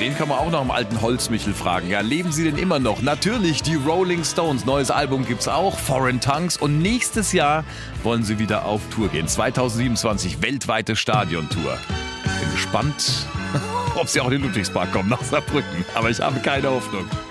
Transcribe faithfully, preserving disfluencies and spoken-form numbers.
den kann man auch noch im alten Holzmichel fragen. Ja, leben sie denn immer noch? Natürlich, die Rolling Stones. Neues Album gibt's auch, Foreign Tongues. Und nächstes Jahr wollen sie wieder auf Tour gehen. zwanzig siebenundzwanzig, weltweite Stadiontour. Bin gespannt, ob sie auch in den Ludwigspark kommen nach Saarbrücken. Aber ich habe keine Hoffnung.